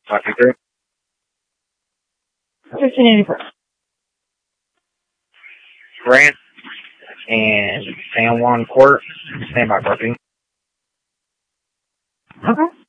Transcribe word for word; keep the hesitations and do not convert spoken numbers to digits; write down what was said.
five two three. fifteen eighty-four. Grant and San Juan Court. Stand by, Parking. Okay.